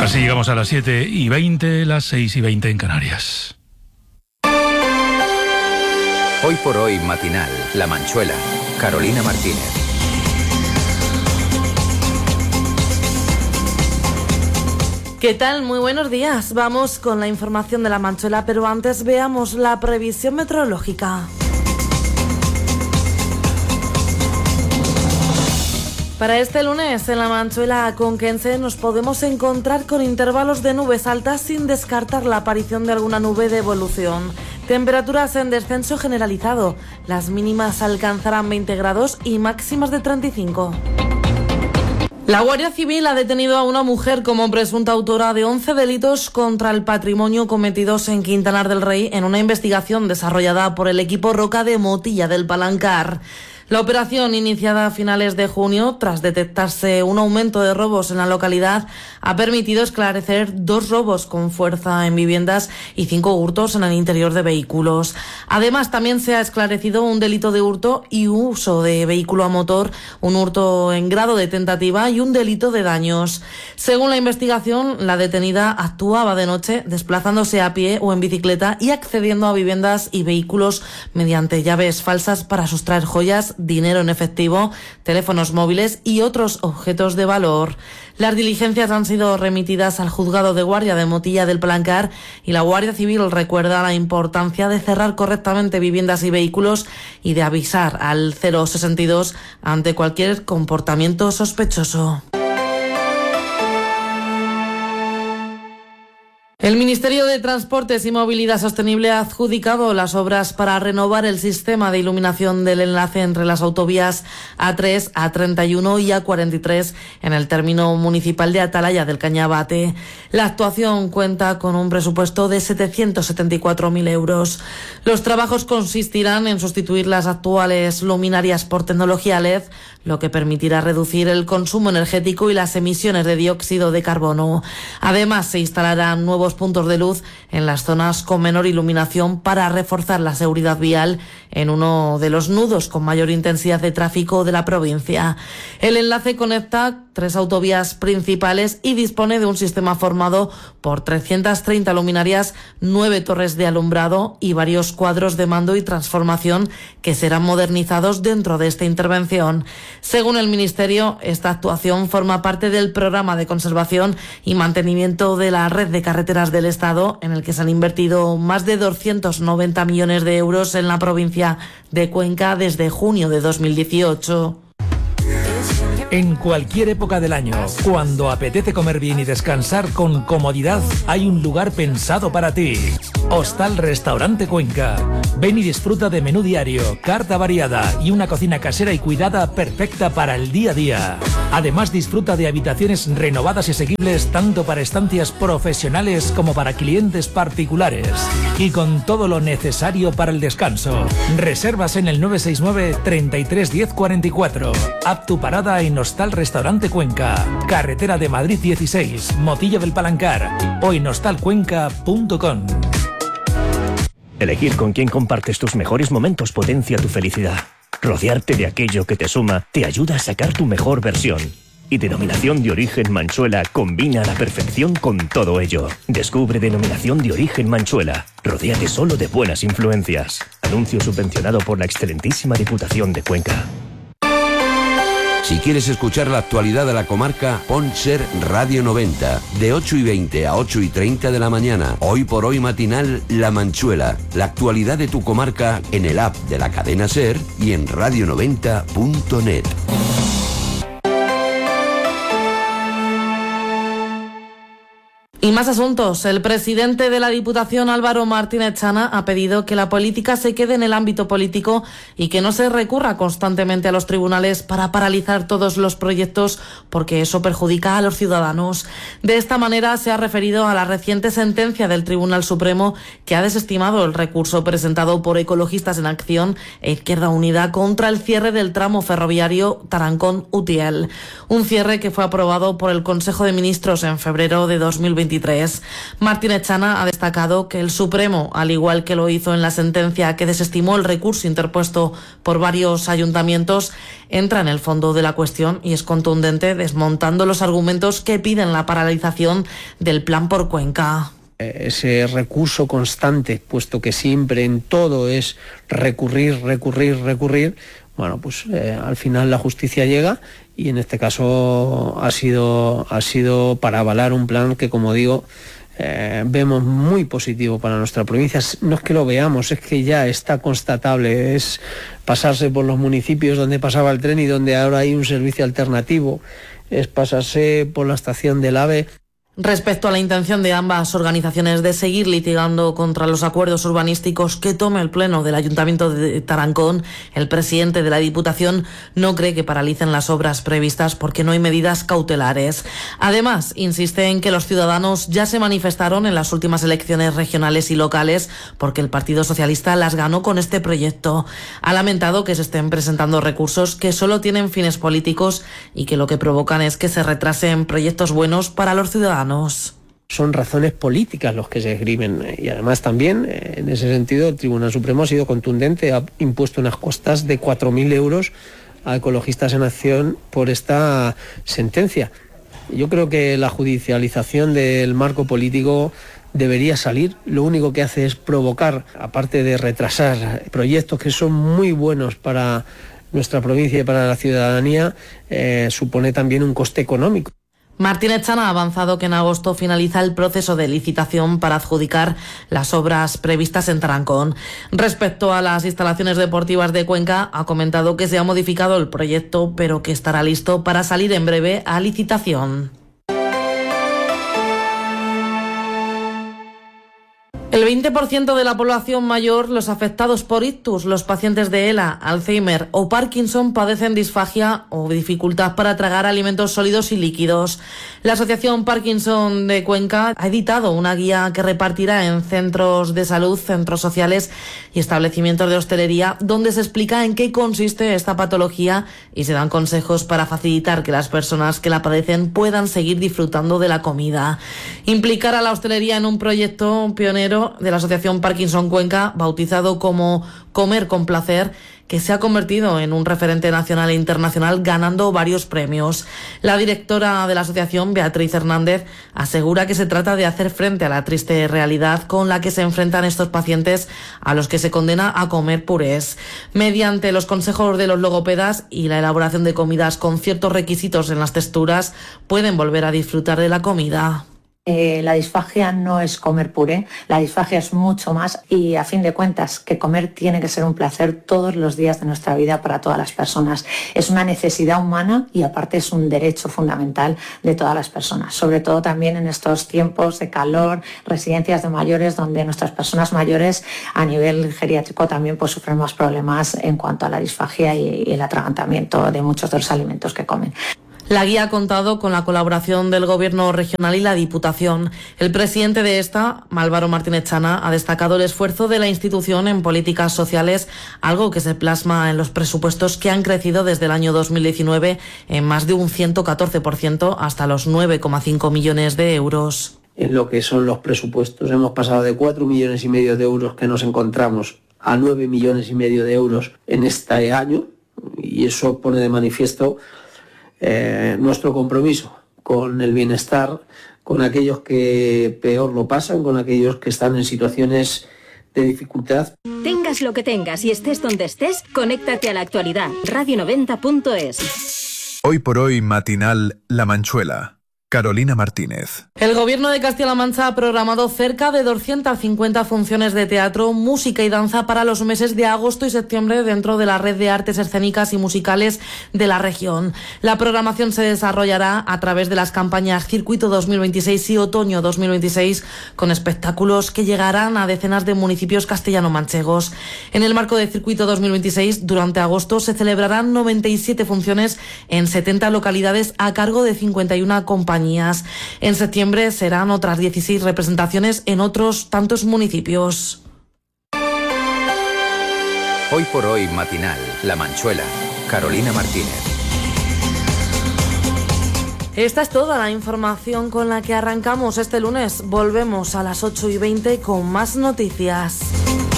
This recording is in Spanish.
Así llegamos a las 7:20, las 6:20 en Canarias. Hoy por hoy matinal, La Manchuela, Carolina Martínez. ¿Qué tal? Muy buenos días. Vamos con la información de La Manchuela, pero antes veamos la previsión meteorológica. Para este lunes en La Manchuela conquense nos podemos encontrar con intervalos de nubes altas sin descartar la aparición de alguna nube de evolución. Temperaturas en descenso generalizado. Las mínimas alcanzarán 20 grados y máximas de 35. La Guardia Civil ha detenido a una mujer como presunta autora de 11 delitos contra el patrimonio cometidos en Quintanar del Rey en una investigación desarrollada por el equipo Roca de Motilla del Palancar. La operación, iniciada a finales de junio, tras detectarse un aumento de robos en la localidad, ha permitido esclarecer 2 robos con fuerza en viviendas y 5 hurtos en el interior de vehículos. Además, también se ha esclarecido un delito de hurto y uso de vehículo a motor, un hurto en grado de tentativa y un delito de daños. Según la investigación, la detenida actuaba de noche, desplazándose a pie o en bicicleta y accediendo a viviendas y vehículos mediante llaves falsas para sustraer joyas, dinero en efectivo, teléfonos móviles y otros objetos de valor. Las diligencias han sido remitidas al juzgado de guardia de Motilla del Palancar y la Guardia Civil recuerda la importancia de cerrar correctamente viviendas y vehículos y de avisar al 062 ante cualquier comportamiento sospechoso. El Ministerio de Transportes y Movilidad Sostenible ha adjudicado las obras para renovar el sistema de iluminación del enlace entre las autovías A3, A31 y A43 en el término municipal de Atalaya del Cañabate. La actuación cuenta con un presupuesto de 774.000 euros. Los trabajos consistirán en sustituir las actuales luminarias por tecnología LED, lo que permitirá reducir el consumo energético y las emisiones de dióxido de carbono. Además, se instalarán nuevos puntos de luz en las zonas con menor iluminación para reforzar la seguridad vial en uno de los nudos con mayor intensidad de tráfico de la provincia. El enlace conecta 3 autovías principales y dispone de un sistema formado por 330 luminarias, 9 torres de alumbrado y varios cuadros de mando y transformación que serán modernizados dentro de esta intervención. Según el Ministerio, esta actuación forma parte del programa de conservación y mantenimiento de la red de carreteras del Estado, en el que se han invertido más de 290 millones de euros en la provincia de Cuenca desde junio de 2018. En cualquier época del año, cuando apetece comer bien y descansar con comodidad, hay un lugar pensado para ti. Hostal Restaurante Cuenca. Ven y disfruta de menú diario, carta variada y una cocina casera y cuidada perfecta para el día a día. Además, disfruta de habitaciones renovadas y asequibles tanto para estancias profesionales como para clientes particulares. Y con todo lo necesario para el descanso. Reservas en el 969 33 10 44. Haz tu parada en Hostal Restaurante Cuenca, carretera de Madrid 16, Motilla del Palancar, o en hostalcuenca.com. Elegir con quién compartes tus mejores momentos potencia tu felicidad. Rodearte de aquello que te suma te ayuda a sacar tu mejor versión. Y Denominación de Origen Manchuela combina a la perfección con todo ello. Descubre Denominación de Origen Manchuela. Rodéate solo de buenas influencias. Anuncio subvencionado por la excelentísima Diputación de Cuenca. Si quieres escuchar la actualidad de la comarca, pon Ser Radio 90, de 8:20 a 8:30 de la mañana. Hoy por hoy matinal, La Manchuela. La actualidad de tu comarca en el app de la cadena Ser y en radio90.net. Y más asuntos. El presidente de la Diputación, Álvaro Martínez Chana, ha pedido que la política se quede en el ámbito político y que no se recurra constantemente a los tribunales para paralizar todos los proyectos, porque eso perjudica a los ciudadanos. De esta manera se ha referido a la reciente sentencia del Tribunal Supremo, que ha desestimado el recurso presentado por Ecologistas en Acción e Izquierda Unida contra el cierre del tramo ferroviario Tarancón-Utiel. Un cierre que fue aprobado por el Consejo de Ministros en febrero de 2022 2023. Martínez Chana ha destacado que el Supremo, al igual que lo hizo en la sentencia que desestimó el recurso interpuesto por varios ayuntamientos, entra en el fondo de la cuestión y es contundente, desmontando los argumentos que piden la paralización del plan por Cuenca. Ese recurso constante, puesto que siempre en todo es recurrir, bueno, pues al final la justicia llega y en este caso ha sido para avalar un plan que, como digo, vemos muy positivo para nuestra provincia. No es que lo veamos, es que ya está constatable, es pasarse por los municipios donde pasaba el tren y donde ahora hay un servicio alternativo, es pasarse por la estación del AVE. Respecto a la intención de ambas organizaciones de seguir litigando contra los acuerdos urbanísticos que tome el Pleno del Ayuntamiento de Tarancón, el presidente de la Diputación no cree que paralicen las obras previstas porque no hay medidas cautelares. Además, insiste en que los ciudadanos ya se manifestaron en las últimas elecciones regionales y locales porque el Partido Socialista las ganó con este proyecto. Ha lamentado que se estén presentando recursos que solo tienen fines políticos y que lo que provocan es que se retrasen proyectos buenos para los ciudadanos. Son razones políticas los que se esgrimen y además también en ese sentido el Tribunal Supremo ha sido contundente, ha impuesto unas costas de 4.000 euros a Ecologistas en Acción por esta sentencia. Yo creo que la judicialización del marco político debería salir. Lo único que hace es provocar, aparte de retrasar proyectos que son muy buenos para nuestra provincia y para la ciudadanía, supone también un coste económico. Martínez Chana ha avanzado que en agosto finaliza el proceso de licitación para adjudicar las obras previstas en Tarancón. Respecto a las instalaciones deportivas de Cuenca, ha comentado que se ha modificado el proyecto, pero que estará listo para salir en breve a licitación. El 20% de la población mayor, los afectados por ictus, los pacientes de ELA, Alzheimer o Parkinson padecen disfagia o dificultad para tragar alimentos sólidos y líquidos. La Asociación Parkinson de Cuenca ha editado una guía que repartirá en centros de salud, centros sociales y establecimientos de hostelería, donde se explica en qué consiste esta patología y se dan consejos para facilitar que las personas que la padecen puedan seguir disfrutando de la comida. Implicar a la hostelería en un proyecto pionero de la Asociación Parkinson Cuenca, bautizado como Comer con Placer, que se ha convertido en un referente nacional e internacional, ganando varios premios. La directora de la asociación, Beatriz Hernández, asegura que se trata de hacer frente a la triste realidad con la que se enfrentan estos pacientes a los que se condena a comer purés. Mediante los consejos de los logopedas y la elaboración de comidas con ciertos requisitos en las texturas, pueden volver a disfrutar de la comida. La disfagia no es comer puré, la disfagia es mucho más y a fin de cuentas que comer tiene que ser un placer todos los días de nuestra vida para todas las personas. Es una necesidad humana y aparte es un derecho fundamental de todas las personas, sobre todo también en estos tiempos de calor, residencias de mayores donde nuestras personas mayores a nivel geriátrico también pues sufren más problemas en cuanto a la disfagia y el atragantamiento de muchos de los alimentos que comen. La guía ha contado con la colaboración del Gobierno regional y la Diputación. El presidente de esta, Álvaro Martínez Chana, ha destacado el esfuerzo de la institución en políticas sociales, algo que se plasma en los presupuestos que han crecido desde el año 2019 en más de un 114% hasta los 9,5 millones de euros. En lo que son los presupuestos hemos pasado de 4,5 millones de euros que nos encontramos a 9,5 millones de euros en este año y eso pone de manifiesto nuestro compromiso con el bienestar, con aquellos que peor lo pasan, con aquellos que están en situaciones de dificultad. Tengas lo que tengas y estés donde estés, conéctate a la actualidad. Radio90.es. Hoy por hoy matinal La Manchuela. Carolina Martínez. El Gobierno de Castilla-La Mancha ha programado cerca de 250 funciones de teatro, música y danza para los meses de agosto y septiembre dentro de la red de artes escénicas y musicales de la región. La programación se desarrollará a través de las campañas Circuito 2026 y Otoño 2026, con espectáculos que llegarán a decenas de municipios castellano-manchegos. En el marco de Circuito 2026, durante agosto se celebrarán 97 funciones en 70 localidades a cargo de 51 compañías. En septiembre serán otras 16 representaciones en otros tantos municipios. Hoy por hoy matinal, La Manchuela, Carolina Martínez. Esta es toda la información con la que arrancamos este lunes. Volvemos a las 8:20 con más noticias.